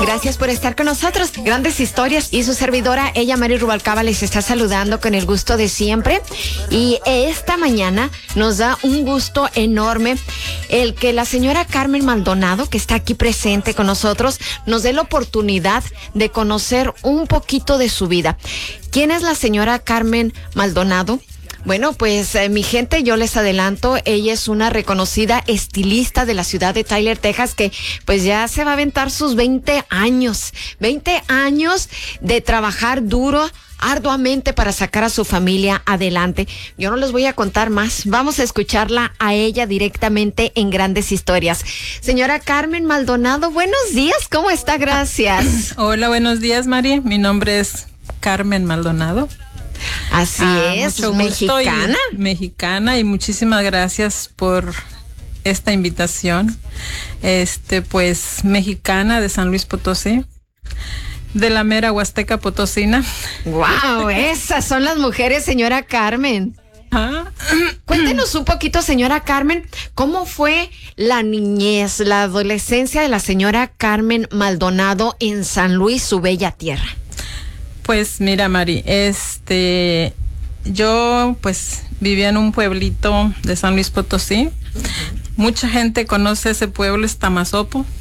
Gracias por estar con nosotros. Grandes historias. Y su servidora, ella, Mari Rubalcaba, les está saludando con el gusto de siempre. Y esta mañana nos da un gusto enorme el que la señora Carmen Maldonado, que está aquí presente con nosotros, nos dé la oportunidad de conocer un poquito de su vida. ¿Quién es la señora Carmen Maldonado? Bueno, pues mi gente, yo les adelanto, ella es una reconocida estilista de la ciudad de Tyler, Texas, que pues ya se va a aventar sus 20 años de trabajar duro, arduamente para sacar a su familia adelante. Yo no les voy a contar más, vamos a escucharla a ella directamente en Grandes Historias. Señora Carmen Maldonado, buenos días, ¿cómo está? Gracias. Hola, buenos días, Mari, mi nombre es Carmen Maldonado. Así es, mexicana y muchísimas gracias por esta invitación. Pues mexicana de San Luis Potosí, de la mera Huasteca Potosina. Wow, esas son las mujeres, señora Carmen. Cuéntenos un poquito, señora Carmen, ¿cómo fue la niñez, la adolescencia de la señora Carmen Maldonado en San Luis, su bella tierra? Pues mira, Mari, yo pues vivía en un pueblito de San Luis Potosí. Mucha gente conoce ese pueblo, es Tamazopo.